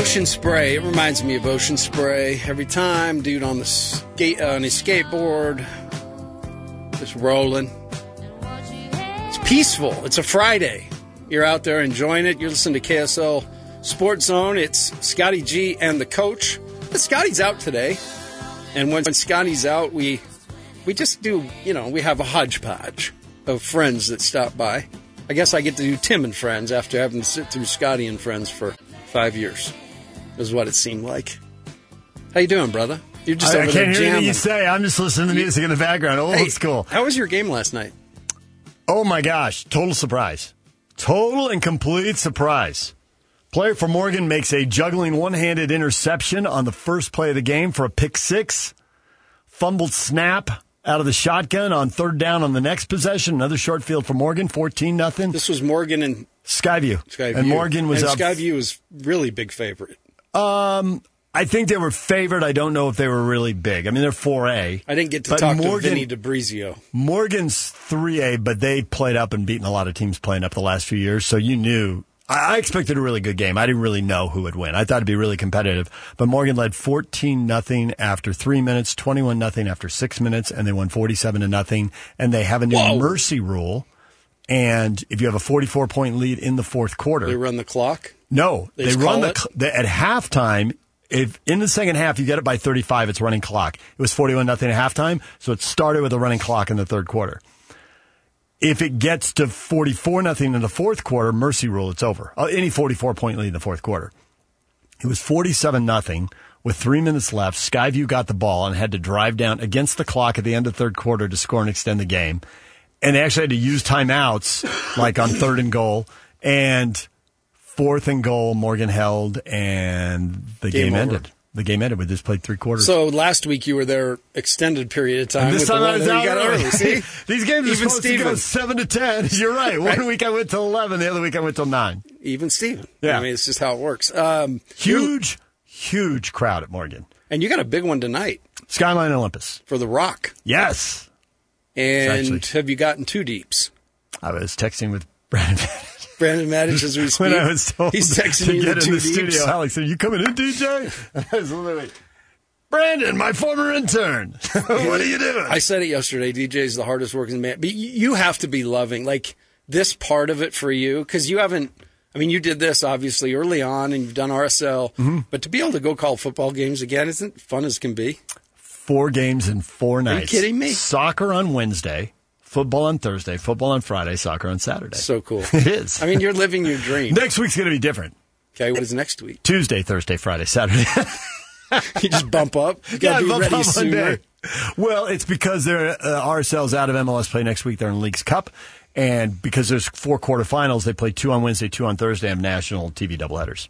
Ocean Spray. It reminds me of Ocean Spray. Every time, dude on his skateboard, just rolling. It's peaceful. It's a Friday. You're out there enjoying it. You're listening to KSL Sports Zone. It's Scotty G and the coach. Scotty's out today. And when Scotty's out, we just do, we have a hodgepodge of friends that stop by. I guess I get to do Tim and Friends after having to sit through Scotty and Friends for 5 years, is what it seemed like. How you doing, brother? You're just over there jamming. I can't hear anything you say. I'm just listening to music in the background. Old school. How was your game last night? Oh, my gosh. Total surprise. Total and complete surprise. Player for Morgan makes a juggling one-handed interception on the first play of the game for a pick six. Fumbled snap out of the shotgun on third down on the next possession. Another short field for Morgan, 14-0. This was Morgan and Skyview. And Morgan was up. Skyview was really big favorite. I think they were favored. I don't know if they were really big. I mean, they're 4A. I didn't get to talk to Vinny DeBrizio. Morgan's 3A, but they played up and beaten a lot of teams playing up the last few years, so you knew. I expected a really good game. I didn't really know who would win. I thought it'd be really competitive. But Morgan led 14-0 after 3 minutes, 21-0 after 6 minutes, and they won 47-0. And they have a new mercy rule. And if you have a 44-point lead in the fourth quarter, they run the clock. No, they run at halftime. If in the second half you get it by 35, it's running clock. It was 41-0 at halftime, so it started with a running clock in the third quarter. If it gets to 44-0 in the fourth quarter, mercy rule, it's over. Any 44-point lead in the fourth quarter. It was 47-0 with 3 minutes left. Skyview got the ball and had to drive down against the clock at the end of the third quarter to score and extend the game. And they actually had to use timeouts, like on third and goal. And fourth and goal, Morgan held, and the game ended. The game ended. We just played 3 quarters. So last week you were there extended period of time. And this time I was out early. See? These games are supposed to go 7 to 10. You're right. One week I went till 11. The other week I went till 9. Even Steven. Yeah. I mean, it's just how it works. Huge crowd at Morgan. And you got a big one tonight. Skyline Olympus. For The Rock. Yes. And have you gotten 2 deeps? I was texting with Brandon Maddich as we speak. When I was told he's texting to me get in the deeps. studio, Alex said, "You coming in, DJ?" I was literally, Brandon, my former intern. What are you doing? I said it yesterday. DJ's the hardest working man. But you have to be loving, like, this part of it for you, because you haven't, I mean, you did this, obviously, early on, and you've done RSL. Mm-hmm. But to be able to go call football games again isn't fun as can be. 4 games in 4 nights. Are you kidding me? Soccer on Wednesday. Football on Thursday, football on Friday, soccer on Saturday. So cool. It is. I mean, you're living your dream. Next week's going to be different. Okay, what is next week? Tuesday, Thursday, Friday, Saturday. You just bump up? You got to be ready sooner. Well, it's because RSL's out of MLS play next week. They're in Leagues Cup. And because there's 4 quarterfinals, they play 2 on Wednesday, 2 on Thursday, and national TV doubleheaders.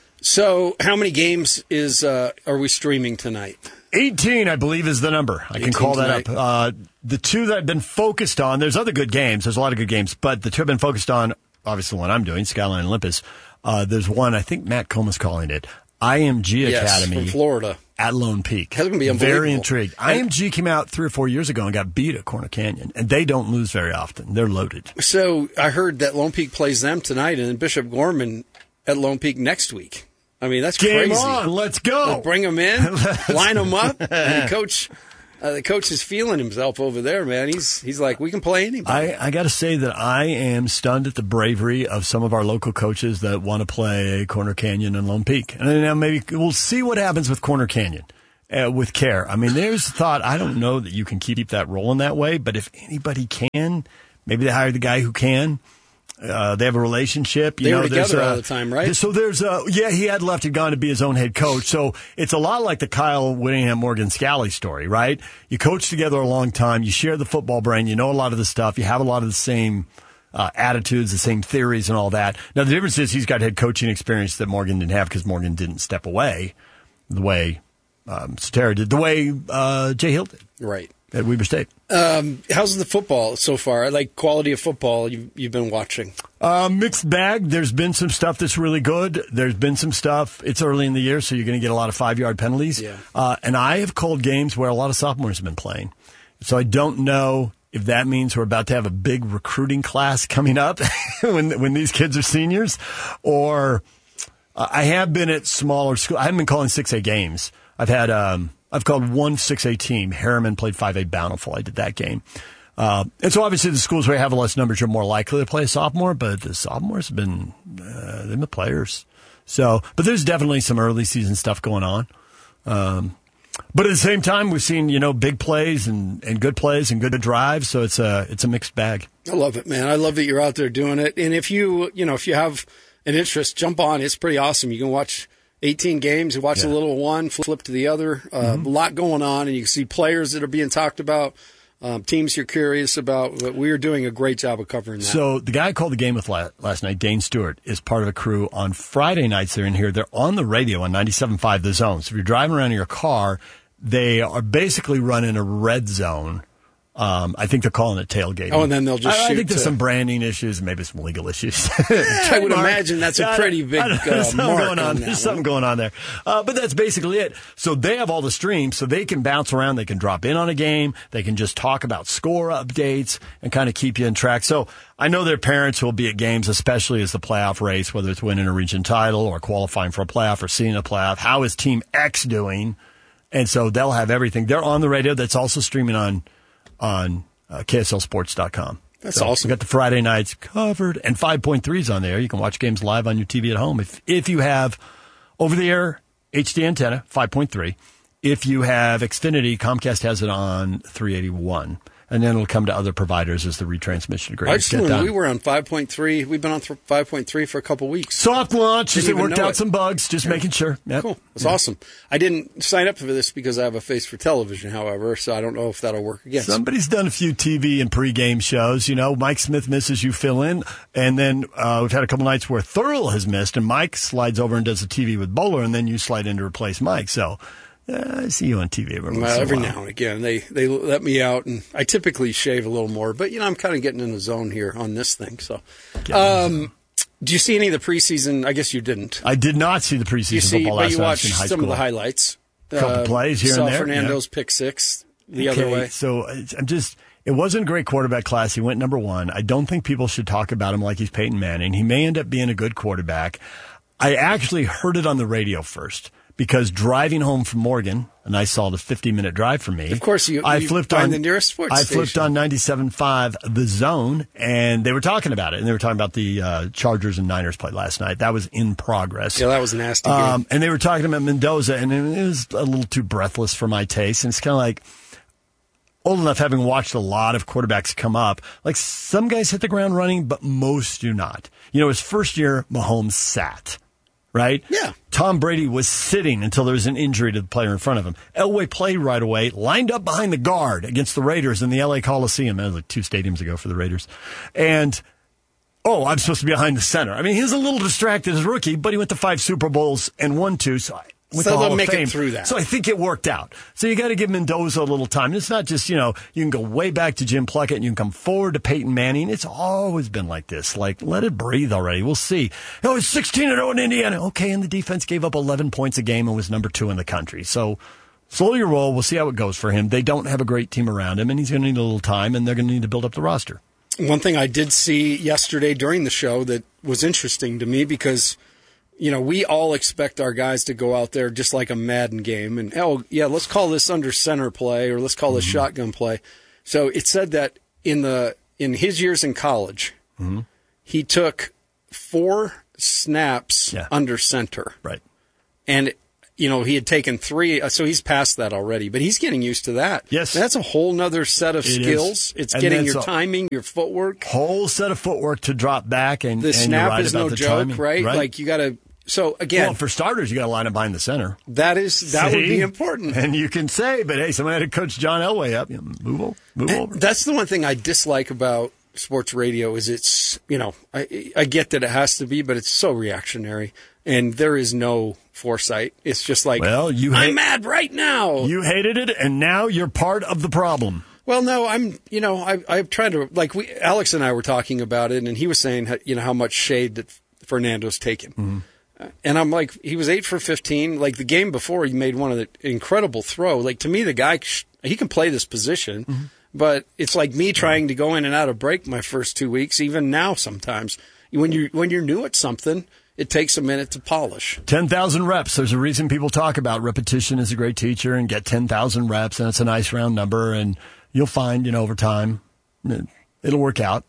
So how many games are we streaming tonight? 18, I believe, is the number. I can call that tonight. up. The 2 that I've been focused on, there's other good games. There's a lot of good games. But the 2 I've been focused on, obviously the one I'm doing, Skyline Olympus. There's one, I think Matt Coma's calling it, IMG Academy. From Florida. At Lone Peak. That's going to be unbelievable. Very intrigued. IMG came out 3 or 4 years ago and got beat at Corner Canyon. And they don't lose very often. They're loaded. So I heard that Lone Peak plays them tonight and then Bishop Gorman at Lone Peak next week. I mean, that's crazy. Game on, let's go. We'll bring them in, line them up, and the coach is feeling himself over there, man. He's like, we can play anybody. I got to say that I am stunned at the bravery of some of our local coaches that want to play Corner Canyon and Lone Peak. And then maybe we'll see what happens with Corner Canyon with care. I mean, there's thought, I don't know that you can keep that rolling that way, but if anybody can, maybe they hire the guy who can. They have a relationship. They were together all the time, right? So there's he had left and gone to be his own head coach. So it's a lot like the Kyle Whittingham, Morgan Scally story, right? You coach together a long time. You share the football brain. You know a lot of the stuff. You have a lot of the same attitudes, the same theories and all that. Now, the difference is he's got head coaching experience that Morgan didn't have because Morgan didn't step away the way Soterra did, the way Jay Hill did. Right. At Weber State. How's the football so far? Like quality of football you've been watching? Mixed bag. There's been some stuff that's really good. There's been some stuff. It's early in the year, so you're going to get a lot of 5-yard penalties. Yeah. And I have called games where a lot of sophomores have been playing. So I don't know if that means we're about to have a big recruiting class coming up when these kids are seniors, or I have been at smaller schools. I haven't been calling 6A games. I've called one 6A team. Harriman played 5A Bountiful. I did that game. And so obviously the schools where you have less numbers, you're more likely to play a sophomore, but the sophomores have been, they've been players. So, but there's definitely some early season stuff going on. But at the same time, we've seen, big plays and good plays and good drives. So it's a mixed bag. I love it, man. I love that you're out there doing it. And if you have an interest, jump on. It's pretty awesome. You can watch 18 games and watch a little one, flip to the other. A lot going on, and you can see players that are being talked about, teams you're curious about. But we are doing a great job of covering that. So the guy I called the game with last night, Dane Stewart, is part of a crew on Friday nights. They're in here. They're on the radio on 97.5 The Zone. So if you're driving around in your car, they are basically running a red zone. I think they're calling it tailgating. Oh, and then they'll just shoot. I think there's some branding issues and maybe some legal issues. I would imagine that's a pretty big mark going on. There's that something going on there. But that's basically it. So they have all the streams, so they can bounce around. They can drop in on a game. They can just talk about score updates and kind of keep you in track. So I know their parents will be at games, especially as the playoff race, whether it's winning a region title or qualifying for a playoff or seeing a playoff. How is Team X doing? And so they'll have everything. They're on the radio. That's also streaming on KSLSports.com. That's awesome. We got the Friday nights covered, and 5.3's on there. You can watch games live on your TV at home. If you have over-the-air HD antenna, 5.3. If you have Xfinity, Comcast has it on 381. And then it'll come to other providers as the retransmission agreements get done. We were on 5.3. We've been on 5.3 for a couple weeks. Soft launch. It worked out some bugs. Just making sure. Yep. Cool. That's awesome. I didn't sign up for this because I have a face for television, however, so I don't know if that'll work again. Somebody's done a few TV and pregame shows. Mike Smith misses, you fill in. And then we've had a couple nights where Thurl has missed, and Mike slides over and does the TV with Bowler, and then you slide in to replace Mike. So I see you on TV every now and again. They let me out, and I typically shave a little more. But, I'm kind of getting in the zone here on this thing. So, do you see any of the preseason? I guess you didn't. I did not see the preseason football last night. But you watched some of the highlights. A couple plays here and there. Saw Fernando's pick six the other way. So it wasn't a great quarterback class. He went number one. I don't think people should talk about him like he's Peyton Manning. He may end up being a good quarterback. I actually heard it on the radio first. Because driving home from Morgan, a nice solid 50-minute drive for me. Of course, I flipped on the nearest sports station. I flipped on 97.5 The Zone, and they were talking about it. And they were talking about the Chargers and Niners play last night. That was in progress. Yeah, that was a nasty game. And they were talking about Mendoza, and it was a little too breathless for my taste. And it's kind of like, old enough, having watched a lot of quarterbacks come up, like some guys hit the ground running, but most do not. His first year, Mahomes sat. Right? Yeah. Tom Brady was sitting until there was an injury to the player in front of him. Elway played right away, lined up behind the guard against the Raiders in the LA Coliseum. That was like 2 stadiums ago for the Raiders. And, I'm supposed to be behind the center. I mean, he was a little distracted as a rookie, but he went to 5 Super Bowls and won 2. So they'll make it through that. So I think it worked out. So you got to give Mendoza a little time. And it's not just, you can go way back to Jim Plunkett and you can come forward to Peyton Manning. It's always been like this. Like, let it breathe already. We'll see. It's 16-0 in Indiana. Okay, and the defense gave up 11 points a game and was number 2 in the country. So slowly roll. We'll see how it goes for him. They don't have a great team around him, and he's going to need a little time, and they're going to need to build up the roster. One thing I did see yesterday during the show that was interesting to me because we all expect our guys to go out there just like a Madden game and, let's call this under center play or let's call this shotgun play. So it said that in his years in college, he took 4 snaps under center. Right. And, he had taken 3, so he's past that already, but he's getting used to that. Yes. And that's a whole nother set of skills. It's getting your timing, your footwork. Whole set of footwork to drop back and the snap right is no joke, timing. Right? Like you got to. So again, for starters, you got to line up behind the center. That would be important. And you can say, but hey, somebody had to coach John Elway up. Move over. That's the one thing I dislike about sports radio is it's I get that it has to be, but it's so reactionary, and there is no foresight. It's just like, I'm mad right now. You hated it, and now you're part of the problem. Well, no, I've tried to Alex and I were talking about it, and he was saying how much shade that Fernando's taken. Mm-hmm. And I'm like, he was 8 for 15. Like the game before, he made one of the incredible throw. Like to me, the guy, he can play this position, but it's like me trying to go in and out of break my first 2 weeks. Even now, sometimes when you're new at something, it takes a minute to polish. 10,000 reps. There's a reason people talk about repetition is a great teacher, and get 10,000 reps, and it's a nice round number, and you'll find, over time, it'll work out,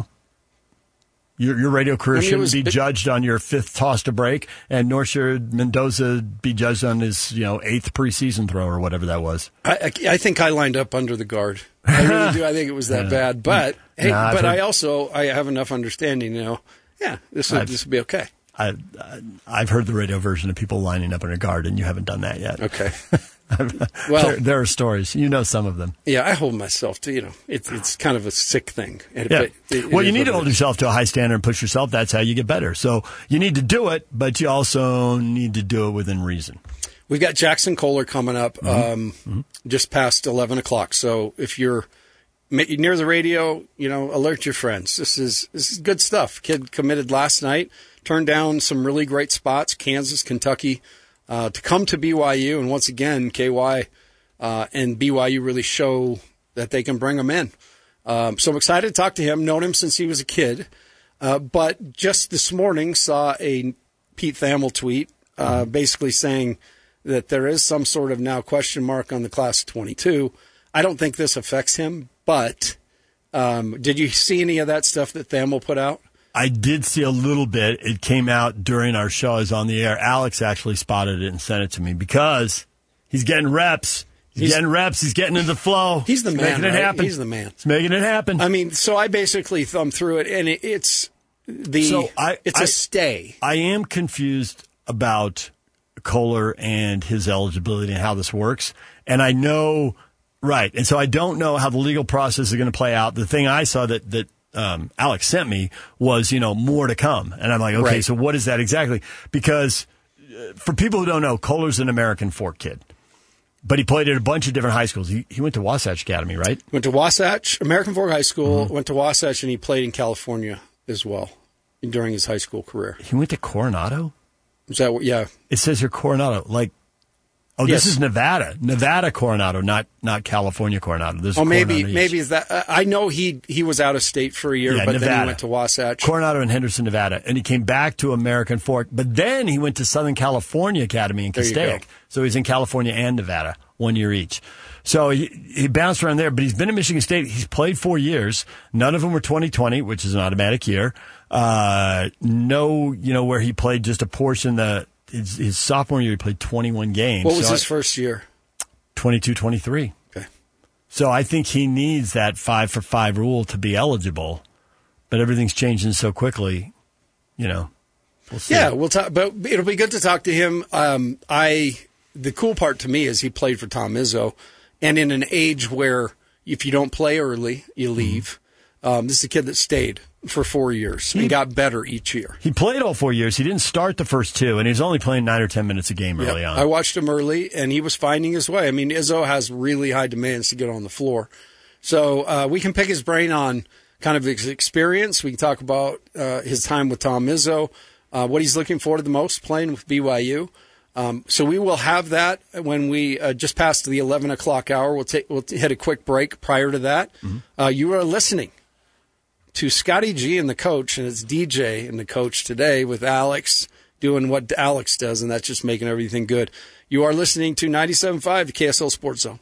Your radio career shouldn't be judged on your fifth toss to break, and nor should Mendoza be judged on his, eighth preseason throw or whatever that was. I think I lined up under the guard. I really do. I think it was that bad. But hey, I have enough understanding, this will be okay. I've heard the radio version of people lining up under guard, and you haven't done that yet. Okay. Well, there are stories. You know some of them. Yeah, I hold myself to, it's kind of a sick thing. Yeah. You need to hold yourself to a high standard and push yourself. That's how you get better. So you need to do it, but you also need to do it within reason. We've got Jackson Kohler coming up just past 11 o'clock. So if you're near the radio, alert your friends. This is good stuff. Kid committed last night, turned down some really great spots, Kansas, Kentucky, to come to BYU. And once again, KY and BYU really show that they can bring him in. So I'm excited to talk to him. Known him since he was a kid. But just this morning saw a Pete Thamel tweet basically saying that there is some sort of now question mark on the class of 22. I don't think this affects him, but did you see any of that stuff that Thamel put out? I did see a little bit. It came out during our show. I was on the air. Alex actually spotted it and sent it to me because he's getting reps. He's getting reps. He's getting into the flow. He's the man, making it happen. He's the man. He's making it happen. I mean, so I basically thumbed through it, and it's a stay. I am confused about Kohler and his eligibility and how this works. And I know, right. And so I don't know how the legal process is going to play out. The thing I saw that Alex sent me was, more to come. And I'm like, okay, right. So what is that exactly? Because for people who don't know, Kohler's an American Fork kid. But he played at a bunch of different high schools. He went to Wasatch Academy, right? Went to Wasatch, American Fork High School, went to Wasatch, and he played in California as well during his high school career. He went to Coronado? Is that what, yeah. It says here Coronado. Yes. This is Nevada. Nevada Coronado, not California Coronado. This is maybe is that. I know he was out of state for a year, but Nevada. Then he went to Wasatch. Coronado and Henderson, Nevada. And he came back to American Fork, but then he went to Southern California Academy in Castaic. So he's in California and Nevada, 1 year each. So he bounced around there, but he's been at Michigan State. He's played 4 years. None of them were 2020, which is an automatic year. Where he played just a portion his sophomore year, he played 21 games. What was his first year? 22-23. Okay. So I think he needs that 5-for-5 rule to be eligible, but everything's changing so quickly, We'll see. Yeah, we'll talk, but it'll be good to talk to him. The cool part to me is he played for Tom Izzo, and in an age where if you don't play early, you leave. This is a kid that stayed for 4 years and got better each year. He played all 4 years. He didn't start the first two, and he was only playing 9 or 10 minutes a game early on. I watched him early, and he was finding his way. I mean, Izzo has really high demands to get on the floor. So we can pick his brain on kind of his experience. We can talk about his time with Tom Izzo, what he's looking forward to the most playing with BYU. So we will have that when we just past the 11 o'clock hour. We'll hit a quick break prior to that. You are listening to Scotty G and the Coach, and it's DJ and the Coach today with Alex doing what Alex does, and that's just making everything good. You are listening to 97.5, the KSL Sports Zone.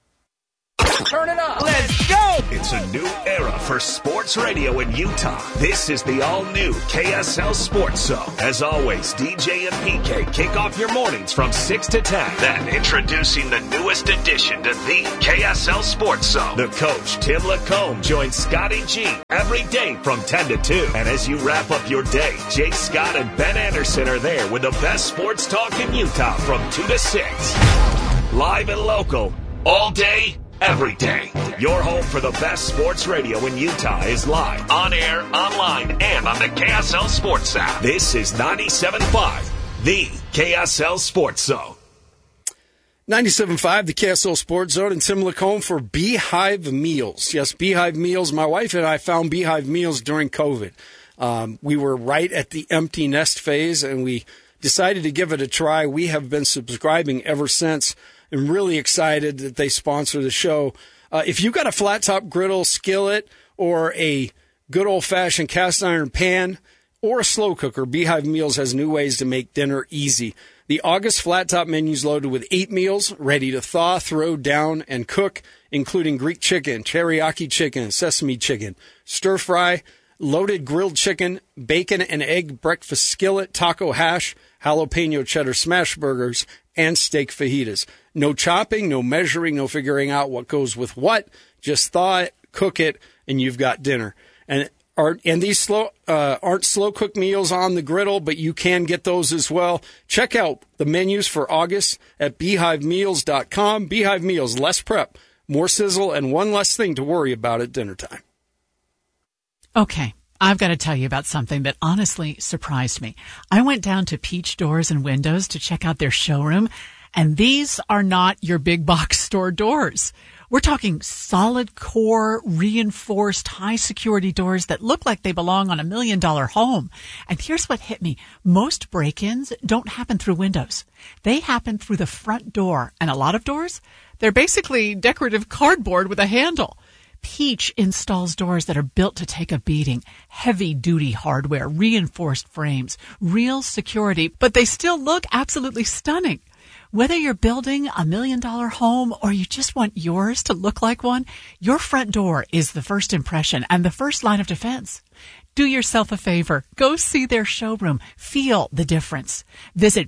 Turn it up. Let's go. It's a new era for sports radio in Utah. This is the all-new KSL Sports Zone. As always, DJ and PK kick off your mornings from 6 to 10. Then introducing the newest addition to the KSL Sports Zone. The Coach, Tim Lacombe, joins Scotty G every day from 10 to 2. And as you wrap up your day, Jay Scott and Ben Anderson are there with the best sports talk in Utah from 2 to 6. Live and local, all day, every day. Your home for the best sports radio in Utah is live, on air, online, and on the KSL Sports app. This is 97.5, the KSL Sports Zone. 97.5, the KSL Sports Zone, and Tim Lacombe for Beehive Meals. Yes, Beehive Meals. My wife and I found Beehive Meals during COVID. We were right at the empty nest phase, and we decided to give it a try. We have been subscribing ever since. I'm really excited that they sponsor the show. If you've got a flat top griddle, skillet, or a good old-fashioned cast iron pan, or a slow cooker, Beehive Meals has new ways to make dinner easy. The August flat top menu is loaded with 8 meals, ready to thaw, throw down, and cook, including Greek chicken, teriyaki chicken, sesame chicken, stir fry, loaded grilled chicken, bacon and egg breakfast skillet, taco hash, jalapeno cheddar smash burgers, and steak fajitas. No chopping, no measuring, no figuring out what goes with what. Just thaw it, cook it, and you've got dinner. And these aren't slow cook meals on the griddle, but you can get those as well. Check out the menus for August at beehivemeals.com. Beehive Meals, less prep, more sizzle, and one less thing to worry about at dinner time. Okay, I've got to tell you about something that honestly surprised me. I went down to Peach Doors and Windows to check out their showroom, and these are not your big box store doors. We're talking solid core, reinforced, high security doors that look like they belong on $1 million home. And here's what hit me. Most break-ins don't happen through windows. They happen through the front door. And a lot of doors, they're basically decorative cardboard with a handle. Peach installs doors that are built to take a beating. Heavy-duty hardware, reinforced frames, real security, but they still look absolutely stunning. Whether you're building $1 million home or you just want yours to look like one, your front door is the first impression and the first line of defense. Do yourself a favor. Go see their showroom. Feel the difference. Visit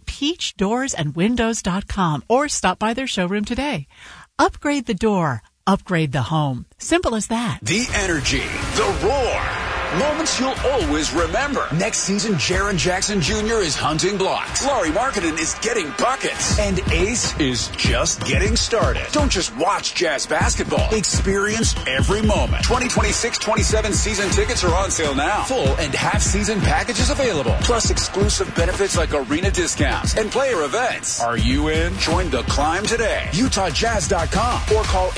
peachdoorsandwindows.com or stop by their showroom today. Upgrade the door. Upgrade the home. Simple as that. The energy, the roar, moments you'll always remember. Next season, Jaren Jackson Jr. is hunting blocks. Laurie Markkinen is getting buckets. And Ace is just getting started. Don't just watch Jazz basketball. Experience every moment. 2026-27 season tickets are on sale now. Full and half-season packages available. Plus exclusive benefits like arena discounts and player events. Are you in? Join the climb today. UtahJazz.com or call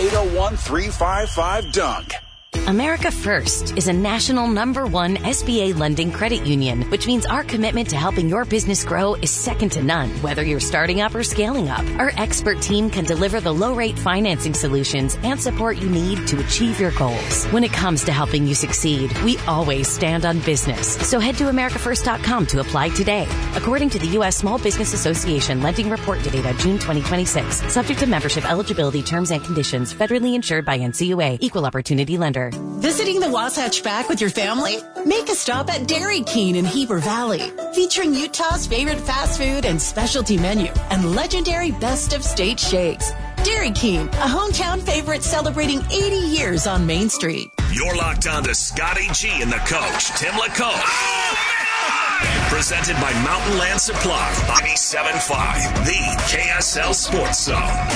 801-355-DUNK. America First is a national #1 SBA lending credit union, which means our commitment to helping your business grow is second to none, whether you're starting up or scaling up. Our expert team can deliver the low-rate financing solutions and support you need to achieve your goals. When it comes to helping you succeed, we always stand on business. So head to AmericaFirst.com to apply today. According to the U.S. Small Business Association lending report to date on June 2026, subject to membership eligibility, terms and conditions, federally insured by NCUA, Equal Opportunity Lender. Visiting the Wasatch Back with your family? Make a stop at Dairy King in Heber Valley, featuring Utah's favorite fast food and specialty menu and legendary best of state shakes. Dairy King, a hometown favorite celebrating 80 years on Main Street. You're locked on to Scotty G and the coach, Tim LaCoche. Presented by Mountain Land Supply, 97.5, the KSL Sports Zone.